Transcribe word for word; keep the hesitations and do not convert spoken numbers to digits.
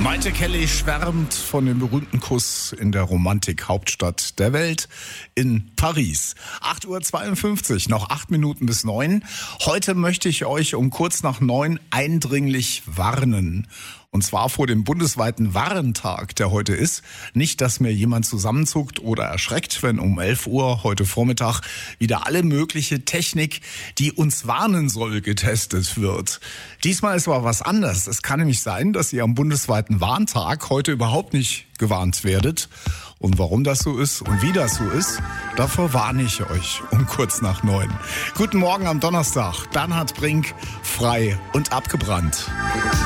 Maite Kelly schwärmt von dem berühmten Kuss in der Romantik-Hauptstadt der Welt in Paris. acht Uhr zweiundfünfzig, noch acht Minuten bis neun. Heute möchte ich euch um kurz nach neun eindringlich warnen. Und zwar vor dem bundesweiten Warentag, der heute ist. Nicht, dass mir jemand zusammenzuckt oder erschreckt, wenn um elf Uhr heute Vormittag wieder alle mögliche Technik, die uns warnen soll, getestet wird. Diesmal ist aber was anderes. Es kann nämlich sein, dass ihr am bundesweiten Warntag heute überhaupt nicht gewarnt werdet. Und warum das so ist und wie das so ist, davor warne ich euch um kurz nach neun. Guten Morgen am Donnerstag. Bernhard Brink, frei und abgebrannt.